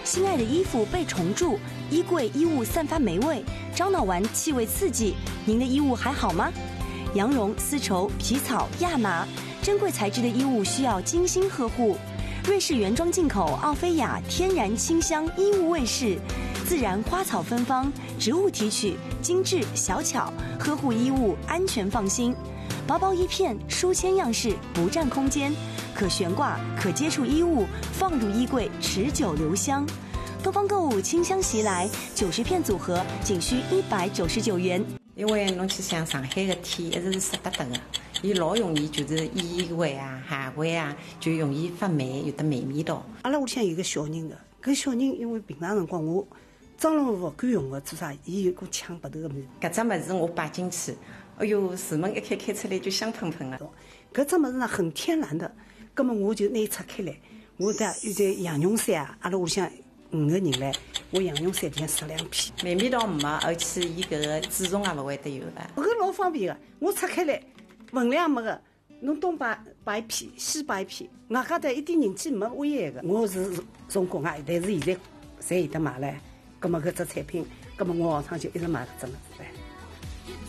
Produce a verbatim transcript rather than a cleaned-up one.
心爱的衣服被虫蛀，衣柜衣物散发霉味，樟脑丸气味刺激，您的衣物还好吗？羊绒、丝绸、皮草、亚麻，珍贵材质的衣物需要精心呵护。瑞士原装进口奥菲亚天然清香衣物卫士，自然花草芬芳，植物提取，精致小巧，呵护衣物安全放心。薄薄一片，书签样式，不占空间，可悬挂，可接触衣物，放入衣柜，持久留香。东方购物清香袭来，九十片组合仅需一百九十九元。 因为侬去想上海的天一直是湿哒哒的，伊老容易就是衣柜啊、鞋柜啊，就容易发霉，有得霉味道。 阿拉屋里向有个小人的，搿小人因为平常辰光我蟑螂勿敢用的，做啥？伊有股抢白头的物事。 搿只物事我摆进去，哎哟，厨门一开开出来就香喷喷的。 搿只物事呢很天然的，葛么我就拿伊拆开来，我在有在羊绒衫啊，阿拉屋里向五个人唻，我羊绒衫里向十两片， 霉味道没，而且伊搿个蛀虫也勿会得有的。 搿老方便的，我拆开来，分量没个，侬东摆摆一片，西摆一片，外加的一点人气没危害的。我是从国外，但是现在侪有得买了，葛么搿只产品，葛么我下趟就一直买搿只物事唻。